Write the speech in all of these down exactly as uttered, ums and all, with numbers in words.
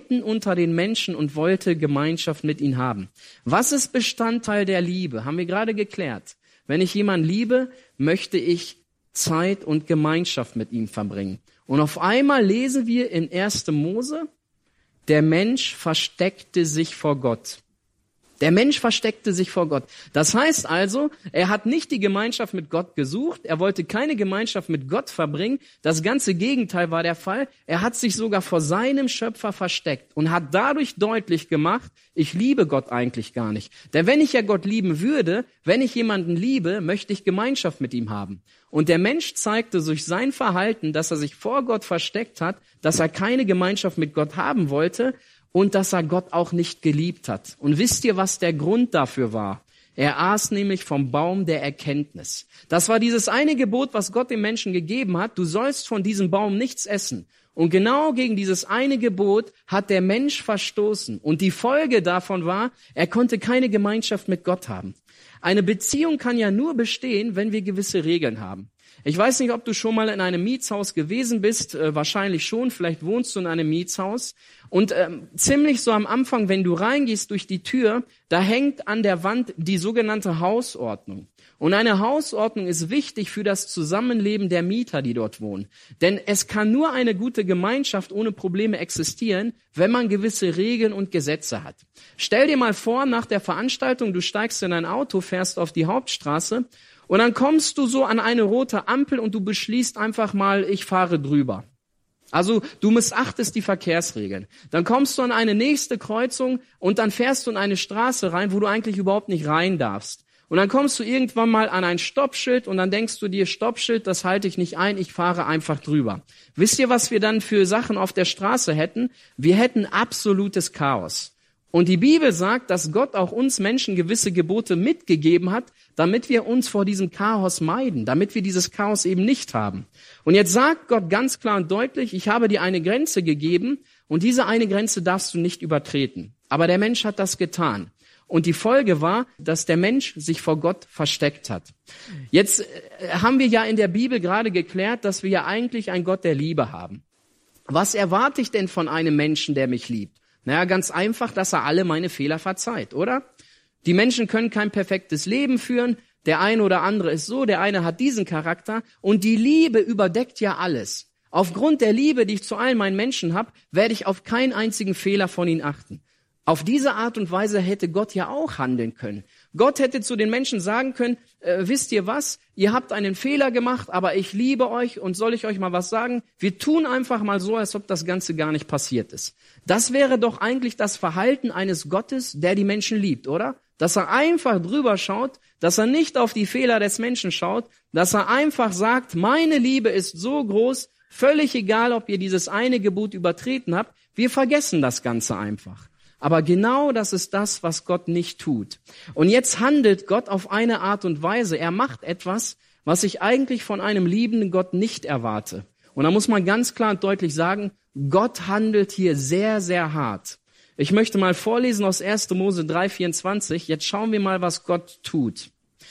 mitten unter den Menschen und wollte Gemeinschaft mit ihnen haben. Was ist Bestandteil der Liebe? Haben wir gerade geklärt. Wenn ich jemanden liebe, möchte ich Zeit und Gemeinschaft mit ihm verbringen. Und auf einmal lesen wir in erster Mose, der Mensch versteckte sich vor Gott. Der Mensch versteckte sich vor Gott. Das heißt also, er hat nicht die Gemeinschaft mit Gott gesucht, er wollte keine Gemeinschaft mit Gott verbringen. Das ganze Gegenteil war der Fall. Er hat sich sogar vor seinem Schöpfer versteckt und hat dadurch deutlich gemacht, ich liebe Gott eigentlich gar nicht. Denn wenn ich ja Gott lieben würde, wenn ich jemanden liebe, möchte ich Gemeinschaft mit ihm haben. Und der Mensch zeigte durch sein Verhalten, dass er sich vor Gott versteckt hat, dass er keine Gemeinschaft mit Gott haben wollte, und dass er Gott auch nicht geliebt hat. Und wisst ihr, was der Grund dafür war? Er aß nämlich vom Baum der Erkenntnis. Das war dieses eine Gebot, was Gott dem Menschen gegeben hat. Du sollst von diesem Baum nichts essen. Und genau gegen dieses eine Gebot hat der Mensch verstoßen. Und die Folge davon war, er konnte keine Gemeinschaft mit Gott haben. Eine Beziehung kann ja nur bestehen, wenn wir gewisse Regeln haben. Ich weiß nicht, ob du schon mal in einem Mietshaus gewesen bist, äh, wahrscheinlich schon, vielleicht wohnst du in einem Mietshaus. Und ähm, ziemlich so am Anfang, wenn du reingehst durch die Tür, da hängt an der Wand die sogenannte Hausordnung. Und eine Hausordnung ist wichtig für das Zusammenleben der Mieter, die dort wohnen. Denn es kann nur eine gute Gemeinschaft ohne Probleme existieren, wenn man gewisse Regeln und Gesetze hat. Stell dir mal vor, nach der Veranstaltung, du steigst in ein Auto, fährst auf die Hauptstraße, und dann kommst du so an eine rote Ampel und du beschließt einfach mal, ich fahre drüber. Also du missachtest die Verkehrsregeln. Dann kommst du an eine nächste Kreuzung und dann fährst du in eine Straße rein, wo du eigentlich überhaupt nicht rein darfst. Und dann kommst du irgendwann mal an ein Stoppschild und dann denkst du dir, Stoppschild, das halte ich nicht ein, ich fahre einfach drüber. Wisst ihr, was wir dann für Sachen auf der Straße hätten? Wir hätten absolutes Chaos. Und die Bibel sagt, dass Gott auch uns Menschen gewisse Gebote mitgegeben hat, damit wir uns vor diesem Chaos meiden, damit wir dieses Chaos eben nicht haben. Und jetzt sagt Gott ganz klar und deutlich, ich habe dir eine Grenze gegeben und diese eine Grenze darfst du nicht übertreten. Aber der Mensch hat das getan. Und die Folge war, dass der Mensch sich vor Gott versteckt hat. Jetzt haben wir ja in der Bibel gerade geklärt, dass wir ja eigentlich einen Gott der Liebe haben. Was erwarte ich denn von einem Menschen, der mich liebt? Naja, ganz einfach, dass er alle meine Fehler verzeiht, oder? Die Menschen können kein perfektes Leben führen. Der eine oder andere ist so, der eine hat diesen Charakter. Und die Liebe überdeckt ja alles. Aufgrund der Liebe, die ich zu allen meinen Menschen habe, werde ich auf keinen einzigen Fehler von ihnen achten. Auf diese Art und Weise hätte Gott ja auch handeln können. Gott hätte zu den Menschen sagen können, äh, wisst ihr was, ihr habt einen Fehler gemacht, aber ich liebe euch und soll ich euch mal was sagen? Wir tun einfach mal so, als ob das Ganze gar nicht passiert ist. Das wäre doch eigentlich das Verhalten eines Gottes, der die Menschen liebt, oder? Dass er einfach drüber schaut, dass er nicht auf die Fehler des Menschen schaut, dass er einfach sagt, meine Liebe ist so groß, völlig egal, ob ihr dieses eine Gebot übertreten habt, wir vergessen das Ganze einfach. Aber genau das ist das, was Gott nicht tut. Und jetzt handelt Gott auf eine Art und Weise. Er macht etwas, was ich eigentlich von einem liebenden Gott nicht erwarte. Und da muss man ganz klar und deutlich sagen, Gott handelt hier sehr, sehr hart. Ich möchte mal vorlesen aus erster Mose drei vierundzwanzig. Jetzt schauen wir mal, was Gott tut.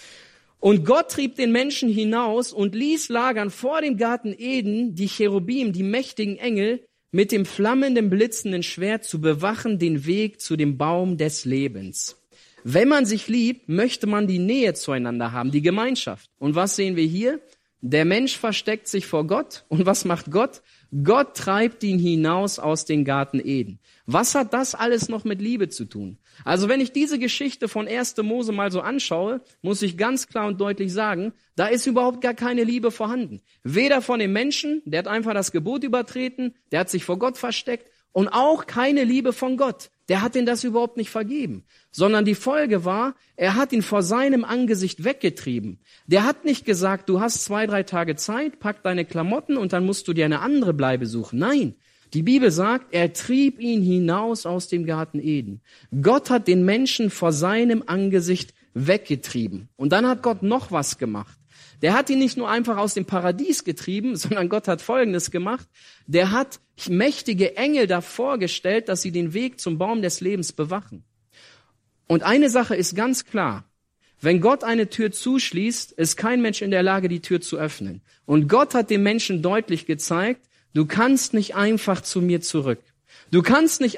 Und Gott trieb den Menschen hinaus und ließ lagern vor dem Garten Eden die Cherubim, die mächtigen Engel, mit dem flammenden, blitzenden Schwert zu bewachen den Weg zu dem Baum des Lebens. Wenn man sich liebt, möchte man die Nähe zueinander haben, die Gemeinschaft. Und was sehen wir hier? Der Mensch versteckt sich vor Gott. Und was macht Gott? Gott treibt ihn hinaus aus dem Garten Eden. Was hat das alles noch mit Liebe zu tun? Also wenn ich diese Geschichte von erster Mose mal so anschaue, muss ich ganz klar und deutlich sagen, da ist überhaupt gar keine Liebe vorhanden. Weder von dem Menschen, der hat einfach das Gebot übertreten, der hat sich vor Gott versteckt, und auch keine Liebe von Gott. Der hat ihn das überhaupt nicht vergeben. Sondern die Folge war, er hat ihn vor seinem Angesicht weggetrieben. Der hat nicht gesagt, du hast zwei, drei Tage Zeit, pack deine Klamotten und dann musst du dir eine andere Bleibe suchen. Nein, die Bibel sagt, er trieb ihn hinaus aus dem Garten Eden. Gott hat den Menschen vor seinem Angesicht weggetrieben. Und dann hat Gott noch was gemacht. Der hat ihn nicht nur einfach aus dem Paradies getrieben, sondern Gott hat Folgendes gemacht. Der hat mächtige Engel davor gestellt, dass sie den Weg zum Baum des Lebens bewachen. Und eine Sache ist ganz klar. Wenn Gott eine Tür zuschließt, ist kein Mensch in der Lage, die Tür zu öffnen. Und Gott hat dem Menschen deutlich gezeigt, du kannst nicht einfach zu mir zurück. Du kannst nicht